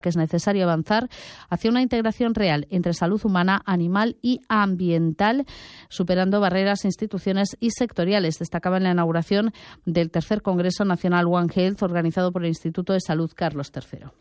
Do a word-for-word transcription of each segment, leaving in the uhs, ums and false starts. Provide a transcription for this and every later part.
que es necesario avanzar hacia una integración real entre salud humana, animal y ambiental, superando barreras, instituciones y sectoriales. Destacaba en la inauguración del tercer Congreso Nacional One Health, organizado por el Instituto de Salud Carlos tercero.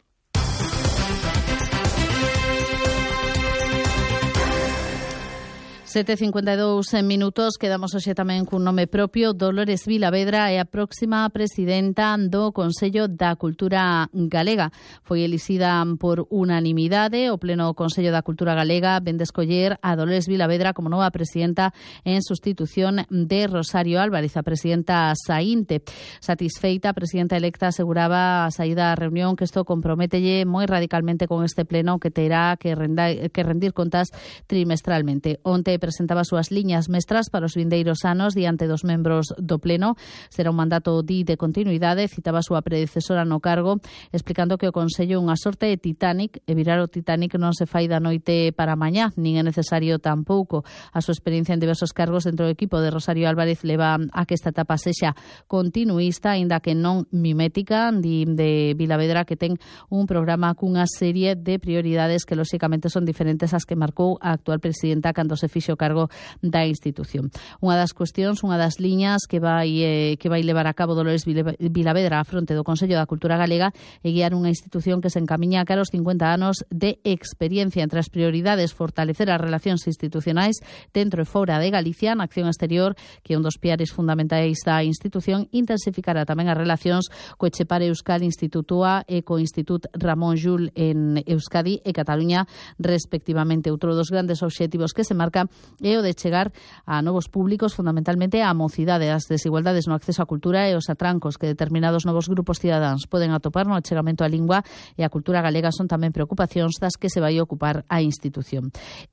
sete e cincuenta e dous minutos, quedamos hoxe tamén cun nome propio. Dolores Vilavedra é a próxima presidenta do Consello da Cultura Galega. Foi elixida por unanimidade. O Pleno Consello da Cultura Galega ven de escoller a Dolores Vilavedra como nova presidenta en sustitución de Rosario Álvarez, a presidenta saínte. Satisfeita, a presidenta electa aseguraba a saída da reunión que isto compromételle moi radicalmente con este pleno que terá que, renda, que rendir contas trimestralmente. Onte presentaba as súas liñas mestras para os vindeiros anos diante dos membros do Pleno. Será un mandato di de continuidade. Citaba a súa predecesora no cargo, explicando que o Consello é unha sorte de Titanic, e virar o Titanic non se fai da noite para mañá, nin é necesario tampouco. A súa experiencia en diversos cargos dentro do equipo de Rosario Álvarez leva a que esta etapa sexa continuista, aínda que non mimética, di de Vilavedra que ten un programa cunha serie de prioridades que lóxicamente son diferentes ás que marcou a actual presidenta cando se fixo o cargo da institución. Unha das cuestións, unha das liñas que vai eh, que vai levar a cabo Dolores Vilavedra á fronte do Consello da Cultura Galega é guiar unha institución que se encamiña cara aos cincuenta anos de experiencia. Entre as prioridades, fortalecer as relacións institucionais dentro e fora de Galicia, na acción exterior, que é un dos piares fundamentais da institución. Intensificará tamén as relacións co Etxepare Euskal Institutua e co Institut Ramón Llull en Euskadi e Cataluña, respectivamente. Outro dos grandes obxectivos que se marca é o de chegar a novos públicos, fundamentalmente a mocidade. As desigualdades no acceso á cultura e os atrancos que determinados novos grupos cidadáns poden atopar no achegamento á lingua e á cultura galega son tamén preocupacións das que se vai ocupar a institución.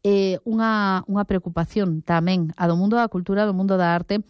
E unha, unha preocupación tamén a do mundo da cultura, do mundo da arte,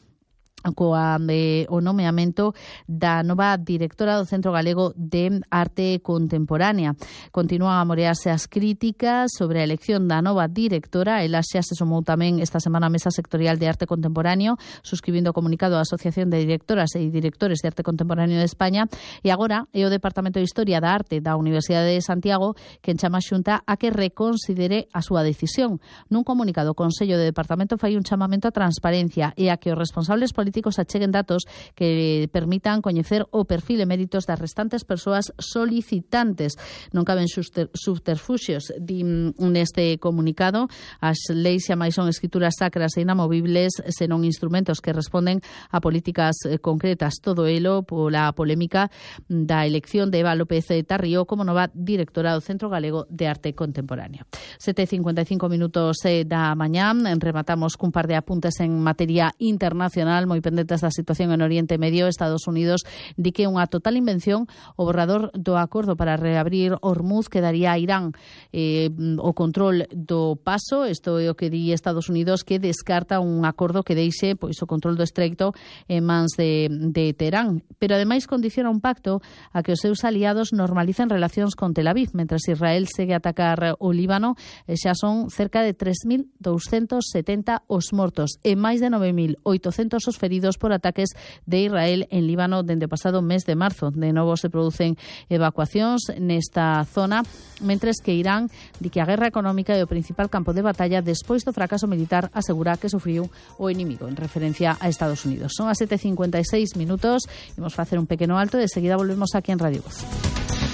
coa eh, o nomeamento da nova directora do Centro Galego de Arte Contemporánea. Continúan a morearse as críticas sobre a elección da nova directora. Ela xa se sumou tamén esta semana a Mesa Sectorial de Arte Contemporáneo, suscribindo o comunicado da Asociación de Directoras e Directores de Arte Contemporáneo de España, e agora é o Departamento de Historia da Arte da Universidade de Santiago quen chama a Xunta a que reconsidere a súa decisión. Nun comunicado, o Consello de Departamento fai un chamamento a transparencia e a que os responsables políticos políticos acheguen datos que permitan coñecer o perfil e méritos das restantes persoas solicitantes. Non caben subterfuxios, din neste comunicado. As leis xa máis son escrituras sacras e inamovibles, senón instrumentos que responden a políticas concretas. Todo elo pola polémica da elección de Eva López Tarrío como nova directora do Centro Galego de Arte Contemporáneo. sete e cincuenta e cinco minutos da mañá. Rematamos cun par de apuntes en materia internacional, moi pendentes da situación en Oriente Medio. Estados Unidos di que unha total invención o borrador do acordo para reabrir Hormuz que daría a Irán eh, o control do paso. Isto é o que di Estados Unidos, que descarta un acordo que deixe pois o control do estreito en mans de, de Teherán. Pero ademais condiciona un pacto a que os seus aliados normalicen relacións con Tel Aviv, mentre Israel segue a atacar o Líbano. E xa son cerca de tres mil douscentos setenta os mortos e máis de nove mil oitocentos os feridos por ataques de Israel en Líbano dende o pasado mes de marzo. De novo se producen evacuacións nesta zona, mentres que Irán di que a guerra económica é o principal campo de batalla despois do fracaso militar, asegura que sufriu o inimigo, en referencia a Estados Unidos. Son as sete e cincuenta e seis minutos, imos facer un pequeno alto e de seguida volvemos aquí en Radio Voz.